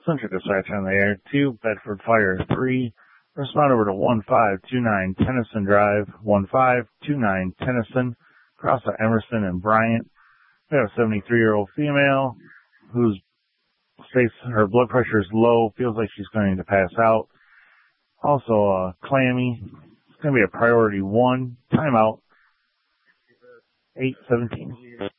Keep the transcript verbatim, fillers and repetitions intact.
Central Dispatch on the air. Two, Bedford Fire. Three, respond over to one five two nine Tennyson Drive. one five two nine Tennyson, across at Emerson and Bryant. We have a seventy-three-year-old female whose states her blood pressure is low, feels like she's going to pass out. Also, uh, clammy. It's going to be a priority one. Timeout. eight seventeen.